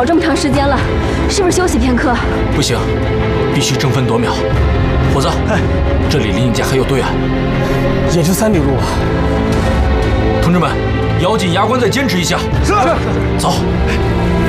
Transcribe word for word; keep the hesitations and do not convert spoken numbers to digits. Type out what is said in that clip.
跑这么长时间了，是不是休息片刻？ 不行，必须争分夺秒。虎子，哎，这里离你家还有多远？ 也就三里路啊。 同志们，咬紧牙关再坚持一下。 是。 走。